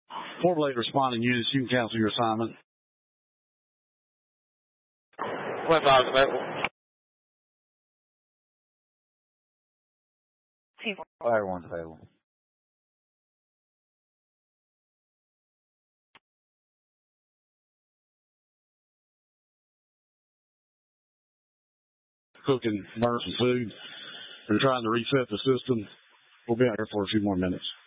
4-blade responding units, you can cancel your assignment. 25 available. Everyone's available. Cooking, burning some food. They're trying to reset the system. We'll be out here for a few more minutes.